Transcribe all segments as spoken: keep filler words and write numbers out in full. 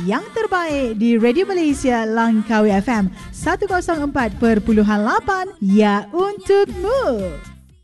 yang terbaik di Radio Malaysia Langkawi F M seratus empat perpuluhan lapan, ya untukmu.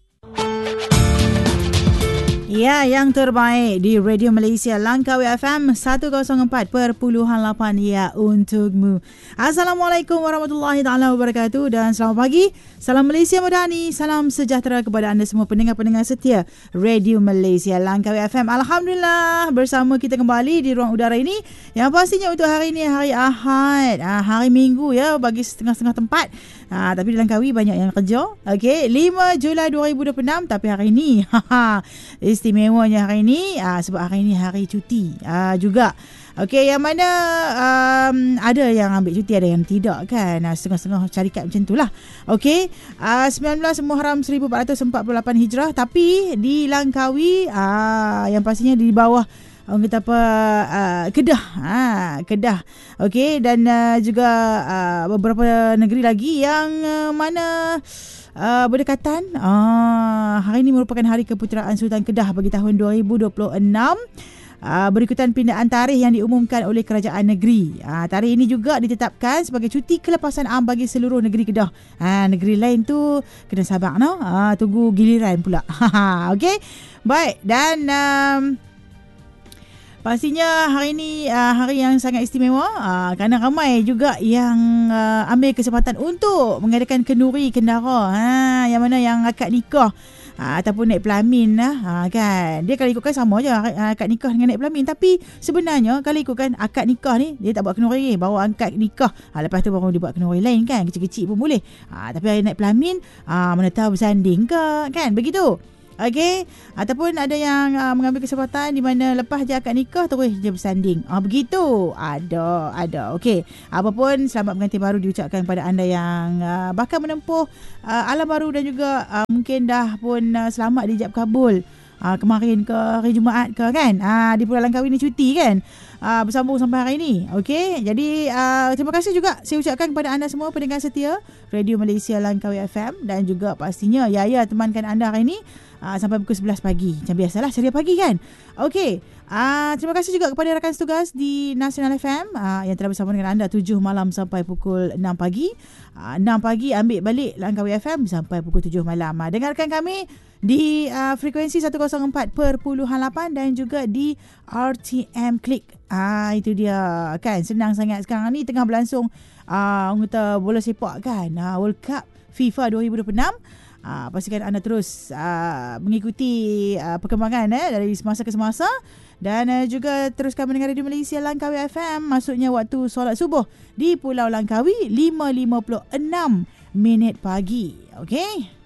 Ya, yang terbaik di Radio Malaysia Langkawi F M seratus empat perpuluhan lapan, ya untukmu. Assalamualaikum warahmatullahi taala wabarakatuh dan selamat pagi. Salam Malaysia Madani, salam sejahtera kepada anda semua pendengar-pendengar setia Radio Malaysia Langkawi F M. Alhamdulillah, bersama kita kembali di ruang udara ini yang pastinya untuk hari ini hari Ahad, hari Minggu ya, bagi setengah-setengah tempat. Ha, tapi di Langkawi banyak yang kerja. Okey, lima Julai dua ribu dua puluh enam, tapi hari ini haha, istimewanya hari ini aa, sebab hari ini hari cuti aa, juga. Okey, yang mana um, ada yang ambil cuti, ada yang tidak kan. Aa, setengah-setengah syarikat macam itulah. Okey, aa, sembilan belas Muharram seribu empat ratus empat puluh lapan Hijrah, tapi di Langkawi aa, yang pastinya di bawah orang kata apa, uh, Kedah ha, Kedah. Okey, dan uh, juga uh, beberapa negeri lagi yang uh, mana uh, berdekatan. Uh, hari ini merupakan hari keputeraan Sultan Kedah bagi tahun dua ribu dua puluh enam. Uh, berikutan pindaan tarikh yang diumumkan oleh kerajaan negeri. Uh, tarikh ini juga ditetapkan sebagai cuti kelepasan am bagi seluruh negeri Kedah. Uh, negeri lain tu kena sabar no. Uh, tunggu giliran pula. Okey. Baik, dan um, pastinya hari ini uh, hari yang sangat istimewa uh, kerana ramai juga yang uh, ambil kesempatan untuk mengadakan kenduri kendara, ha, yang mana yang akad nikah uh, ataupun naik pelamin lah, uh, kan. Dia kalau ikutkan sama je uh, akad nikah dengan naik pelamin, tapi sebenarnya kalau ikutkan akad nikah ni dia tak buat kenduri, bawa akad nikah, uh, lepas tu baru dia buat kenduri lain kan, kecil-kecil pun boleh. Uh, tapi hari naik pelamin uh, mana tahu bersanding ke kan, begitu. Okey, ataupun ada yang uh, mengambil kesempatan di mana lepas je akad nikah terus dia bersanding. Ah, begitu. Ada, ada. Okey. Apapun, selamat pengantin baru diucapkan kepada anda yang uh, bakal menempuh uh, alam baru dan juga uh, mungkin dah pun uh, selamat dijab kabul. Uh, kemarin ke hari Jumaat ke kan. Uh, di Pulau Langkawi ni cuti kan. Uh, bersambung sampai hari ini. Okey. Jadi uh, terima kasih juga saya ucapkan kepada anda semua pendengar setia Radio Malaysia Langkawi F M, dan juga pastinya Yaya temankan anda hari ini Uh, sampai pukul sebelas pagi. Macam biasalah, ceria pagi kan. Okey. Uh, terima kasih juga kepada rakan setugas di Nasional F M uh, yang telah bersama dengan anda tujuh malam sampai pukul enam pagi. Uh, enam pagi ambil balik Langkawi F M sampai pukul tujuh malam. Uh, dengarkan kami di uh, frekuensi seratus empat perpuluhan lapan dan juga di R T M Click. Ah, uh, itu dia kan. Senang sangat sekarang ni tengah berlangsung uh, orang kata bola sepak kan. Uh, World Cup FIFA dua ribu dua puluh enam. Uh, pastikan anda terus uh, mengikuti uh, perkembangan eh, dari semasa ke semasa, dan uh, juga teruskan mendengar Radio Malaysia Langkawi F M. Maksudnya waktu solat subuh di Pulau Langkawi lima lima puluh enam minit pagi. Okey.